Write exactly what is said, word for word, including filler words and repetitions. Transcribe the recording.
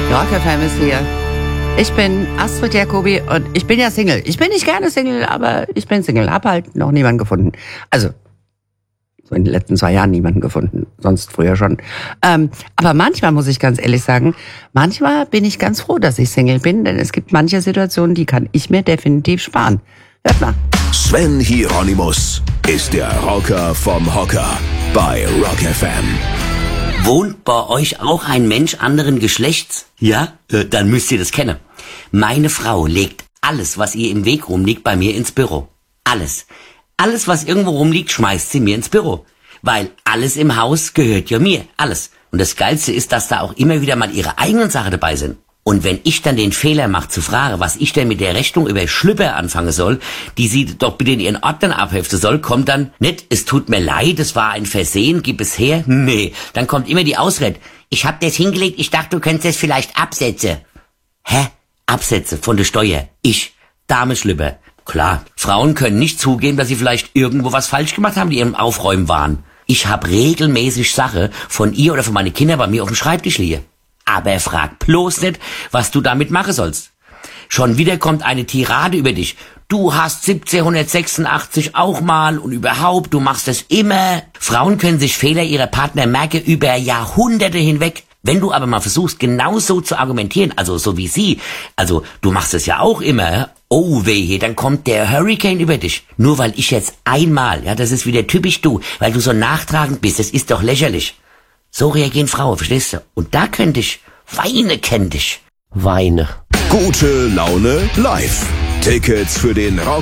Rock F M ist hier. Ich bin Astrid Jacobi und ich bin ja Single. Ich bin nicht gerne Single, aber ich bin Single. Hab halt noch niemanden gefunden. Also, so in den letzten zwei Jahren niemanden gefunden. Sonst früher schon. Ähm, aber manchmal muss ich ganz ehrlich sagen, manchmal bin ich ganz froh, dass ich Single bin, denn es gibt manche Situationen, die kann ich mir definitiv sparen. Hört mal. Sven Hieronymus ist der Rocker vom Hocker bei Rock F M. Wohnt bei euch auch ein Mensch anderen Geschlechts? Ja? Äh, dann müsst ihr das kennen. Meine Frau legt alles, was ihr im Weg rumliegt, bei mir ins Büro. Alles. Alles, was irgendwo rumliegt, schmeißt sie mir ins Büro. Weil alles im Haus gehört ja mir. Alles. Und das Geilste ist, dass da auch immer wieder mal ihre eigenen Sachen dabei sind. Und wenn ich dann den Fehler mache zu fragen, was ich denn mit der Rechnung über Schlüpper anfangen soll, die sie doch bitte in ihren Ordnern abheften soll, kommt dann nicht, es tut mir leid, es war ein Versehen, gib es her. Nee, dann kommt immer die Ausrede, ich hab das hingelegt, ich dachte, du könntest es vielleicht absetzen. Hä? Absätze von der Steuer. Ich, Dame Schlüpper. Klar, Frauen können nicht zugeben, dass sie vielleicht irgendwo was falsch gemacht haben, die ihrem Aufräumen waren. Ich hab regelmäßig Sache von ihr oder von meinen Kindern bei mir auf dem Schreibtisch liegen. Aber frag bloß nicht, was du damit machen sollst. Schon wieder kommt eine Tirade über dich. Du hast siebzehnhundertsechsundachtzig auch mal und überhaupt, du machst es immer. Frauen können sich Fehler ihrer Partner merken über Jahrhunderte hinweg. Wenn du aber mal versuchst, genauso zu argumentieren, also so wie sie, also du machst es ja auch immer, oh wehe, dann kommt der Hurricane über dich. Nur weil ich jetzt einmal, ja, das ist wieder typisch du, weil du so nachtragend bist, das ist doch lächerlich. So reagieren Frauen, verstehst du? Und da könnte ich, weine kennt ich. Weine. Gute Laune live. Tickets für den Rock